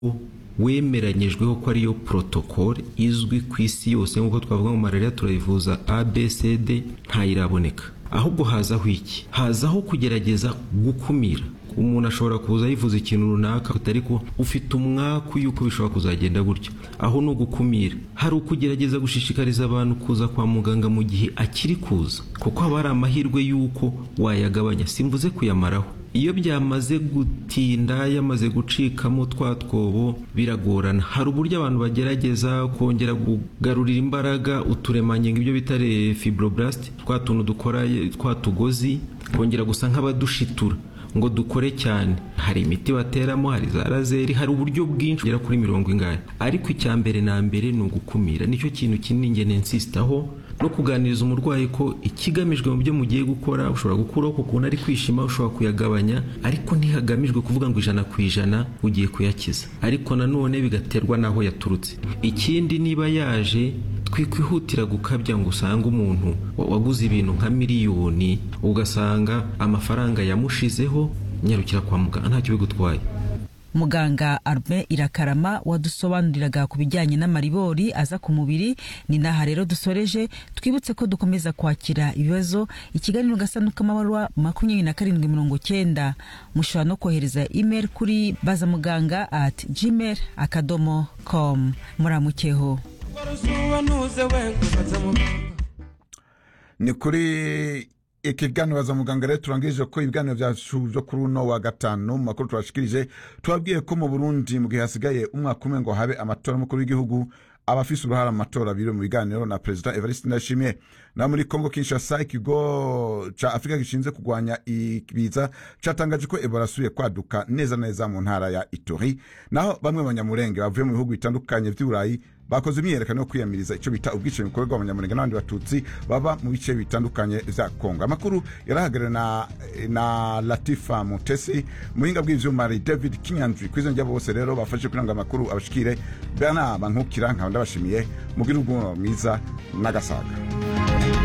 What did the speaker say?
wemeranyijweho ko ariyo protocole izwi ku isi yose nk'uko twavuga mu malaria turayivuza ABCD ntayiraboneka. Ahubwo hazaho iki? Hazaho kugerageza gukumira. Umuntu ashobora kuza yivuza ikintu runaka ariko ufite umwaku yuko bishobora kuzagenda gutyo. Aho no gukumira. Hari ukugerageza gushishikariza abantu kuza kwa muganga mu gihe akiri kuza, kuko haba hari amahirwe yuko wayagabanya. Simvuze kuyamaraho. Iyo byamaze gutinda, yamaze gucikamo twatwobo biragorana. Hari uburyo abantu bagerageza kongera kugarurira imbaraga uturemangingo, ibyo bita fibroblast, twatuntu dukora twatugozi, kongera gusa nk'abadushitura ngo dukore cyane. Hari imiti bateramo, hari za lazeri, hari uburyo bwinshi ugera kuri 40. Ariko icyambere na mbere ni ugukumira. Nicyo kintu kinini ngene insistaho, no kuganiriza umurwayi ko ikigamijwe mu byo mugiye gukora ushobora gukuraho kukuntu ari kwishima, ushobora kuyagabanya, ariko ntihagamijwe kuvuga ngo 100% ugiye kuyakiza. Ariko nanone bigaterwa naho yaturutse. Ikindi, niba yaje twikwihutira gukabya ngo usanga umuntu waguze ibintu nka miliyoni ugasanga amafaranga yamushizeho, nyarukira kwa muganga ntacyo bigutwaye. Muganga Arbe Irakarama wadusobanuriraga ku bijyanye n'amaribori aza ku mubiri. Ni naha rero dusoreje. Twibutse ko dukomeza kwakira ibibazo. Ikiganiro gasanduka amabarwa 2790. Mushobora no kohereza email kuri bazamuganga@gmail.com. Muramukeho. Ni kuri ikiganiro Bazamuganga rero turangije ko ibiganiro byacu byo kuri uno wa gatanu makuru turashikirije. Twabwiye ko mu Burundi mu gihe hasigaye umwaka umwe ngo habe amatora mukuru w'igihugu, abafise uruhara amatora biro mu biganiro na President Evariste Ndayishimiye. Na muri Kongo Kinshasa, ikigo ca Afrika gishinze kugwanya ibiza catangaje ko Ebola suye kwaduka neza neza mu ntara ya Ituri. Naho bamwe banyamurenge bavuye mu bihugu bitandukanye by'Uburayi bakoze imyerekano yo kwiyamiriza ico bita ubwicanyi bukorerwa abanyamurenge n'abandi batutsi baba mu bice bitandukanye vya Kongo. Amakuru yarahagarana na Latifa Mutesi, muhinga bw'ivyuma David Kinyanjwi. Kwizo njya bose rero bafashe kuranga amakuru abashikire. Bana bankukira nkaba ndabashimiye. Mugira ubwo mwiza n'agasaga.